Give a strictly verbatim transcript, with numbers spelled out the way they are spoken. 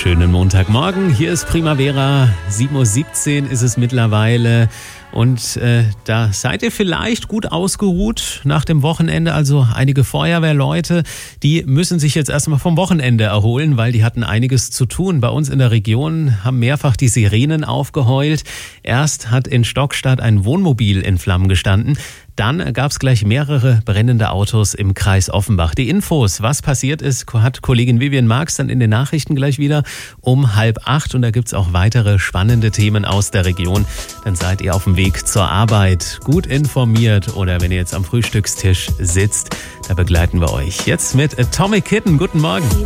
wunderschönen Montagmorgen. Hier ist Primavera, sieben Uhr siebzehn ist es mittlerweile. Und äh, da seid ihr vielleicht gut ausgeruht nach dem Wochenende. Also einige Feuerwehrleute, die müssen sich jetzt erstmal vom Wochenende erholen, weil die hatten einiges zu tun. Bei uns in der Region haben mehrfach die Sirenen aufgeheult. Erst hat in Stockstadt ein Wohnmobil in Flammen gestanden. Dann gab es gleich mehrere brennende Autos im Kreis Offenbach. Die Infos, was passiert ist, hat Kollegin Vivian Marx dann in den Nachrichten gleich wieder um halb acht. Und da gibt's auch weitere spannende Themen aus der Region. Dann seid ihr auf dem Weg zur Arbeit gut informiert. Oder wenn ihr jetzt am Frühstückstisch sitzt, da begleiten wir euch. Jetzt mit Atomic Kitten. Guten Morgen.